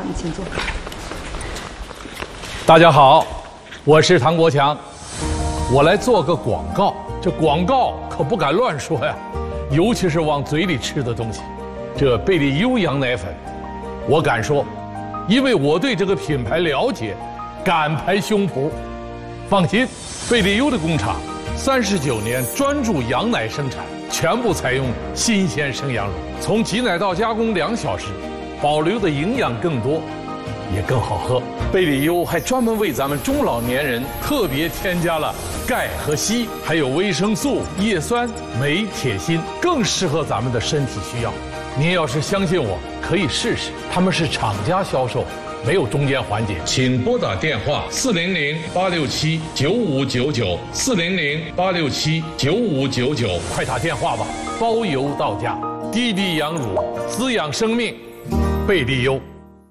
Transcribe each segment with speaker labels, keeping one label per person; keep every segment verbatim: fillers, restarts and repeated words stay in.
Speaker 1: 好，你请坐。
Speaker 2: 大家好，我是唐国强，我来做个广告。这广告可不敢乱说呀，尤其是往嘴里吃的东西。这贝利优羊奶粉，我敢说，因为我对这个品牌了解，敢拍胸脯。放心，贝利优的工厂三十九年专注羊奶生产，全部采用新鲜生羊乳，从挤奶到加工两小时，保留的营养更多，也更好喝。贝利优还专门为咱们中老年人特别添加了钙和硒，还有维生素、叶酸、镁、铁、锌，更适合咱们的身体需要。您要是相信我，可以试试。他们是厂家销售，没有中间环节。请拨打电话四零零八六七九五九九四零零八六七九五九九，快打电话吧，包邮到家。滴滴羊乳，滋养生命，贝利优。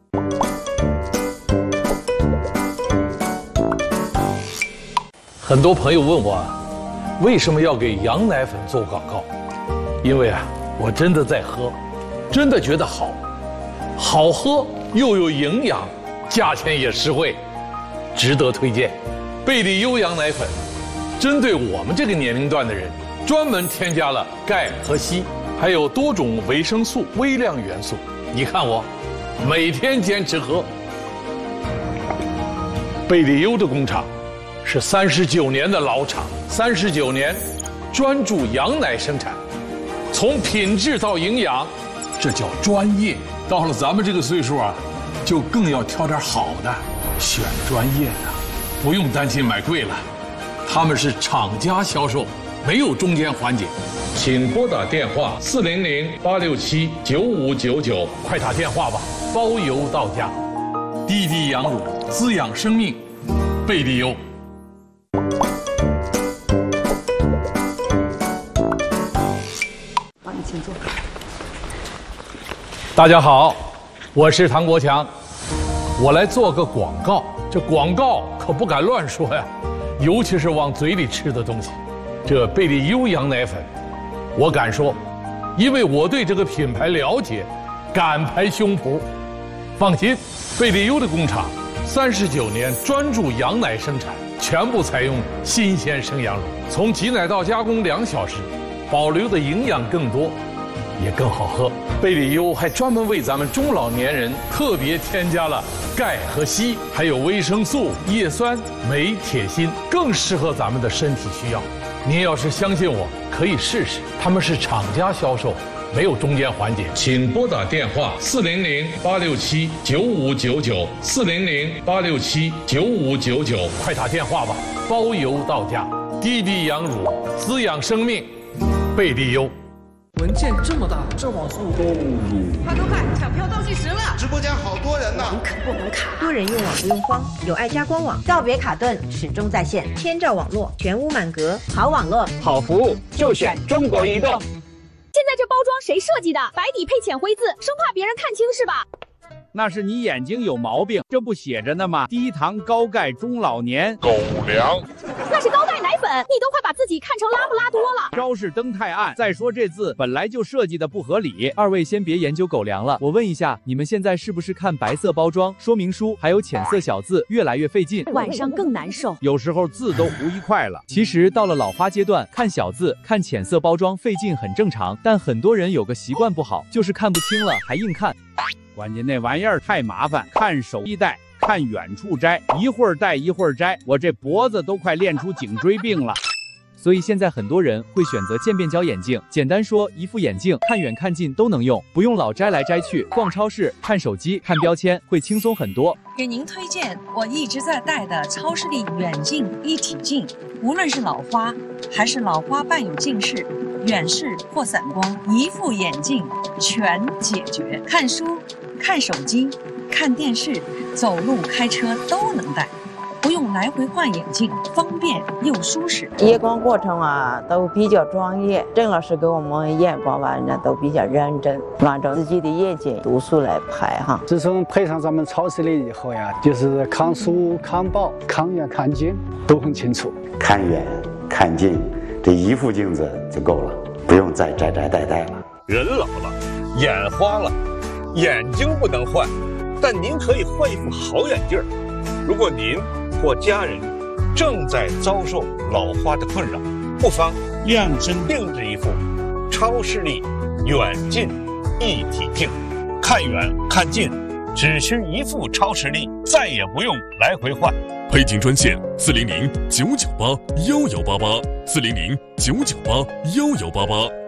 Speaker 2: 很多朋友问我，为什么要给羊奶粉做广告？因为啊，我真的在喝，真的觉得好，好喝又有营养，价钱也实惠，值得推荐。贝利优羊奶粉，针对我们这个年龄段的人，专门添加了钙和硒，还有多种维生素、微量元素。你看我，每天坚持喝。贝利优的工厂是三十九年的老厂，三十九年专注羊奶生产，从品质到营养，这叫专业。到了咱们这个岁数啊，就更要挑点好的，选专业的，不用担心买贵了。他们是厂家销售，没有中间环节。请拨打电话四零零八六七九五九九，快打电话吧，包邮到家。滴滴羊乳，滋养生命，贝利优。
Speaker 1: 好，你请坐。
Speaker 2: 大家好，我是唐国强，我来做个广告。这广告可不敢乱说呀，尤其是往嘴里吃的东西。这贝利优羊奶粉，我敢说，因为我对这个品牌了解，敢拍胸脯。放心，贝利优的工厂三十九年专注羊奶生产，全部采用新鲜生羊乳，从挤奶到加工两小时，保留的营养更多，也更好喝。贝利优还专门为咱们中老年人特别添加了钙和硒，还有维生素、叶酸、镁、铁、锌，更适合咱们的身体需要。您要是相信我，可以试试。他们是厂家销售，没有中间环节。请拨打电话四零零八六七九五九九四零零八六七九五九九，快打电话吧，包邮到家。滴滴羊乳，滋养生命，贝利优。
Speaker 3: 文件这么大，这网速都
Speaker 4: 快快快，抢票倒计时了！
Speaker 5: 直播间好多人呢，
Speaker 4: 能卡不能卡？
Speaker 6: 多人用网不用慌，有爱家官网，告别卡顿，始终在线，千兆网络，全屋满格，好网络，
Speaker 7: 好服务就选中国移动。
Speaker 8: 现在这包装谁设计的？白底配浅灰字，生怕别人看清是吧？
Speaker 7: 那是你眼睛有毛病，这不写着呢吗？低糖高钙中老年
Speaker 5: 狗粮。
Speaker 8: 那是高钙奶粉，你都快把自己看成拉布拉多了。
Speaker 7: 招式灯太暗，再说这字本来就设计的不合理。二位先别研究狗粮了，我问一下，你们现在是不是看白色包装说明书还有浅色小字越来越费劲，
Speaker 8: 晚上更难受，
Speaker 7: 有时候字都糊一块了。其实到了老花阶段，看小字看浅色包装费劲很正常，但很多人有个习惯不好，就是看不清了还硬看。关键那玩意儿太麻烦，看手一戴，看远处摘，一会儿戴一会儿摘，我这脖子都快练出颈椎病了。所以现在很多人会选择渐变焦眼镜，简单说，一副眼镜看远看近都能用，不用老摘来摘去。逛超市、看手机、看标签会轻松很多。
Speaker 9: 给您推荐我一直在戴的超视力远近一体镜，无论是老花还是老花伴有近视、远视或散光，一副眼镜全解决。看书、看手机、看电视、走路、开车都能戴。不用来回换眼镜，方便又舒适。
Speaker 10: 验光过程啊都比较专业，郑老师给我们验光完呢都比较认真，按照自己的眼睛度数来排哈。
Speaker 11: 自从配上咱们超视力以后呀，就是看书、看报、看远看近都很清楚。
Speaker 12: 看远看近，这一副镜子就够了，不用再摘摘戴戴了。
Speaker 13: 人老了，眼花了，眼睛不能换。
Speaker 1: 但您可以换一副好眼镜。如果您或家人正在遭受老花的困扰，不妨量身定制一副超视力远近一体镜，看远看近只需一副超视力，再也不用来回换。
Speaker 13: 配镜专线四零零九九八幺幺八八，四零零九九八幺幺八八。